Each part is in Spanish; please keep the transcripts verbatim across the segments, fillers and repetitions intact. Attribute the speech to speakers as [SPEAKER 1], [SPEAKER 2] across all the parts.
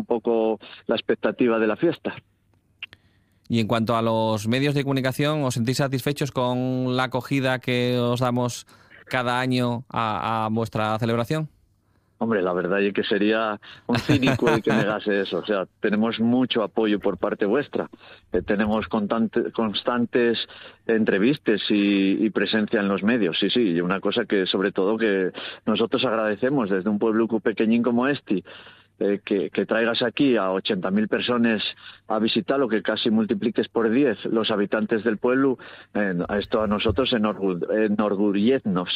[SPEAKER 1] poco la expectativa de la fiesta.
[SPEAKER 2] Y en cuanto a los medios de comunicación, ¿os sentís satisfechos con la acogida que os damos cada año a, a vuestra celebración?
[SPEAKER 1] Hombre, la verdad es que sería un cínico el que negase eso. O sea, tenemos mucho apoyo por parte vuestra. Eh, tenemos constante, constantes entrevistas y, y presencia en los medios. Sí, sí, y una cosa que sobre todo que nosotros agradecemos desde un pueblo pequeñín como este, eh, que, que traigas aquí a ochenta mil personas a visitar, lo que casi multipliques por diez los habitantes del pueblo, eh, esto a nosotros enorgu enorgullecnos.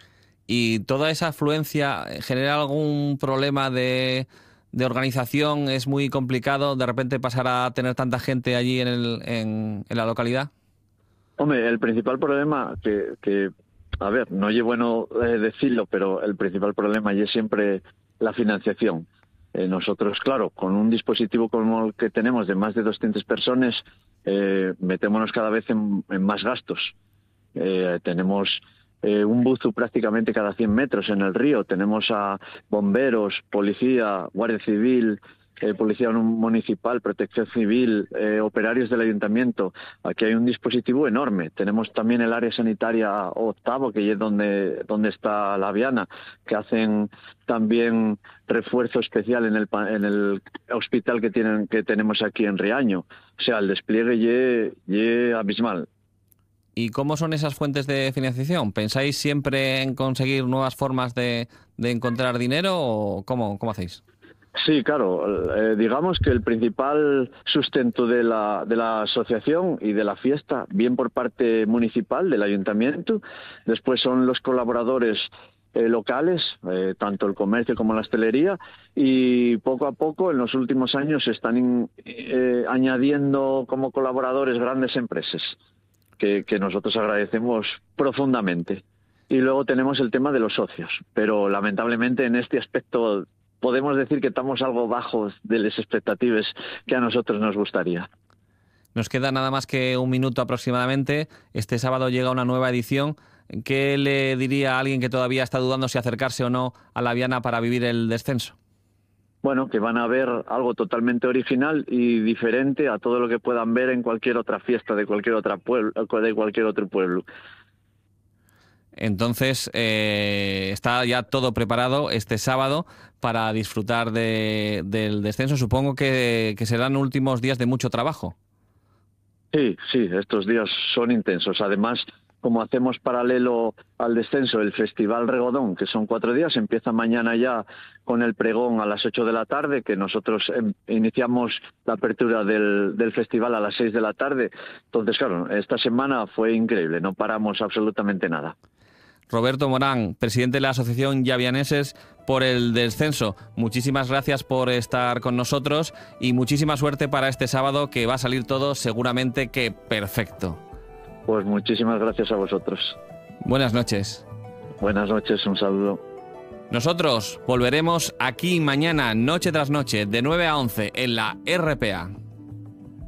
[SPEAKER 2] ¿Y toda esa afluencia genera algún problema de, de organización? ¿Es muy complicado de repente pasar a tener tanta gente allí en, el, en, en la localidad?
[SPEAKER 1] Hombre, el principal problema, que, que a ver, no es bueno eh, decirlo, pero el principal problema es siempre la financiación. Eh, nosotros, claro, con un dispositivo como el que tenemos de más de doscientas personas, eh, metémonos cada vez en, en más gastos. Eh, tenemos... Eh, un buzo prácticamente cada cien metros en el río. Tenemos a bomberos, policía, guardia civil, eh, policía municipal, protección civil, eh, operarios del ayuntamiento. Aquí hay un dispositivo enorme. Tenemos también el área sanitaria octavo, que es donde, donde está la Viana, que hacen también refuerzo especial en el, en el hospital que, tienen, que tenemos aquí en Riaño. O sea, el despliegue es abismal.
[SPEAKER 2] ¿Y cómo son esas fuentes de financiación? ¿Pensáis siempre en conseguir nuevas formas de, de encontrar dinero o cómo, cómo hacéis?
[SPEAKER 1] Sí, claro. Eh, digamos que el principal sustento de la, de la asociación y de la fiesta, bien por parte municipal, del ayuntamiento, después son los colaboradores eh, locales, eh, tanto el comercio como la hostelería, y poco a poco en los últimos años se están in, eh, añadiendo como colaboradores grandes empresas. Que, que nosotros agradecemos profundamente. Y luego tenemos el tema de los socios, pero lamentablemente en este aspecto podemos decir que estamos algo bajos de las expectativas que a nosotros nos gustaría.
[SPEAKER 2] Nos queda nada más que un minuto aproximadamente. Este sábado llega una nueva edición. ¿Qué le diría a alguien que todavía está dudando si acercarse o no a la Viana para vivir el descenso?
[SPEAKER 1] Bueno, que van a ver algo totalmente original y diferente a todo lo que puedan ver en cualquier otra fiesta de cualquier otra pueblo, de cualquier otro pueblo.
[SPEAKER 2] Entonces, eh, está ya todo preparado este sábado para disfrutar de, del descenso. Supongo que, que serán últimos días de mucho trabajo.
[SPEAKER 1] Sí, sí, estos días son intensos. Además, como hacemos paralelo al descenso, el Festival Regodón, que son cuatro días, empieza mañana ya con el pregón a las ocho de la tarde, que nosotros eh, iniciamos la apertura del, del festival a las seis de la tarde. Entonces, claro, esta semana fue increíble, no paramos absolutamente nada.
[SPEAKER 2] Roberto Morán, presidente de la Asociación Llavianeses por el Descenso. Muchísimas gracias por estar con nosotros y muchísima suerte para este sábado, que va a salir todo seguramente que perfecto.
[SPEAKER 1] Pues muchísimas gracias a vosotros.
[SPEAKER 2] Buenas noches.
[SPEAKER 1] Buenas noches, un saludo.
[SPEAKER 2] Nosotros volveremos aquí mañana, noche tras noche, de nueve a once, en la R P A.